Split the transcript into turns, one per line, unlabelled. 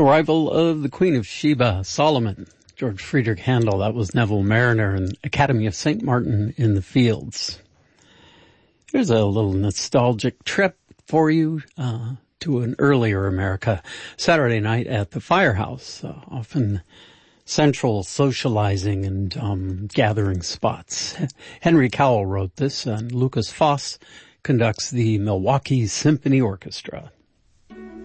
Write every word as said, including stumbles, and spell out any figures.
Arrival of the Queen of Sheba, Solomon, George Friedrich Handel, that was Neville Mariner, and Academy of Saint Martin in the Fields. Here's a little nostalgic trip for you uh, to an earlier America. Saturday night at the Firehouse, uh, often central socializing and um, gathering spots. Henry Cowell wrote this, and Lucas Foss conducts the Milwaukee Symphony Orchestra.